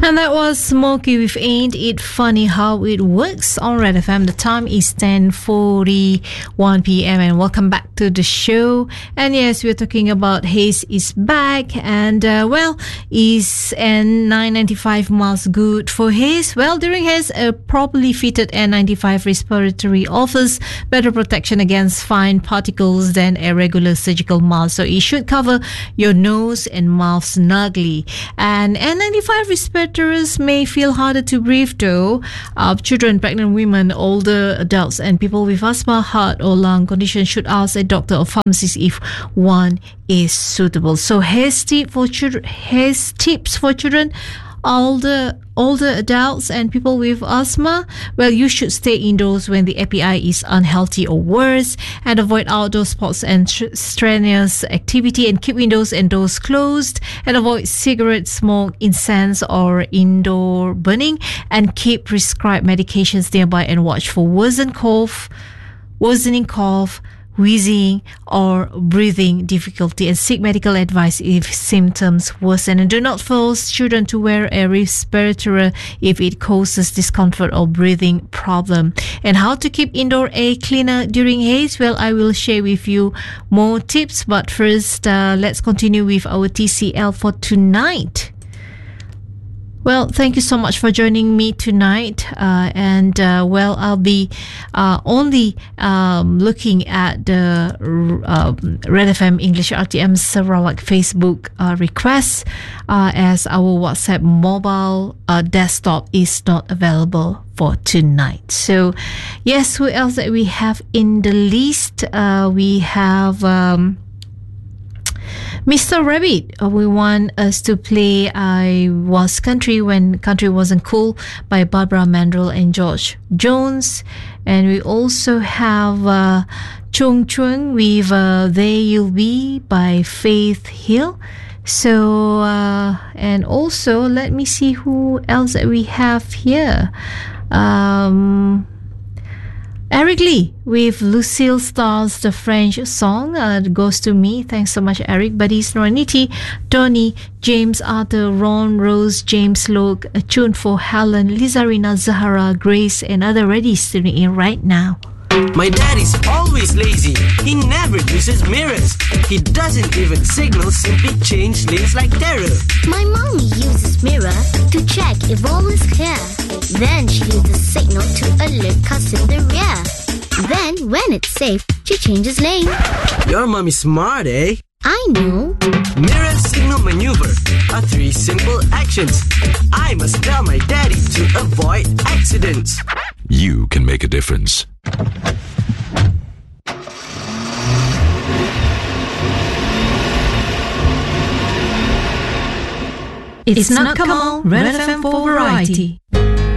And that was Smokey with Ain't It Funny How It Works on Red FM. The time is 10:41 p.m. and welcome back to the show. And yes, we're talking about Haze is back. And is N95 mask good for Haze? Well, during Haze, a properly fitted N95 respiratory offers better protection against fine particles than a regular surgical mask. So it should cover your nose and mouth snugly. And N95 respirators may feel harder to breathe though. Children, pregnant women, older adults, and people with asthma, heart or lung conditions should ask a doctor or pharmacist if one is suitable. So here's tips for children, older adults and people with asthma. Well, you should stay indoors when the API is unhealthy or worse, and avoid outdoor sports and strenuous activity, and keep windows and doors closed, and avoid cigarette smoke, incense or indoor burning, and keep prescribed medications nearby, and watch for worsening cough, wheezing or breathing difficulty, and seek medical advice if symptoms worsen. And do not force children to wear a respirator if it causes discomfort or breathing problem. And how to keep indoor air cleaner during haze? Well, I will share with you more tips, but first let's continue with our TCL for tonight. Well, thank you so much for joining me tonight. I'll be only looking at the Red FM English RTM Sarawak Facebook requests, as our WhatsApp mobile desktop is not available for tonight. So, yes, who else that we have in the list? We have Mr. Rabbit. We want us to play I Was Country When Country Wasn't Cool by Barbara Mandrell and George Jones. And we also have Chung Chung with There You'll Be by Faith Hill. So, and also, let me see who else that we have here. Eric Lee with Lucille Starr's The French Song goes to me. Thanks so much, Eric. Buddies Noraniti, Tony, James Arthur, Ron, Rose, James Loke, a tune for Helen, Lizarina, Zahara, Grace, and other ready tuning in right now. My daddy's always lazy. He never uses mirrors. He doesn't even signal, simply change lanes like terror. My mommy uses mirror to check if all is clear. Then she uses signal to alert cars in the rear. Then, when it's safe, she changes lane. Your mommy's smart, eh? I know. Mirror, signal, maneuver are 3 simple actions. I must tell my daddy to avoid accidents. You can make a difference. It's not Kamal, Red FM for variety.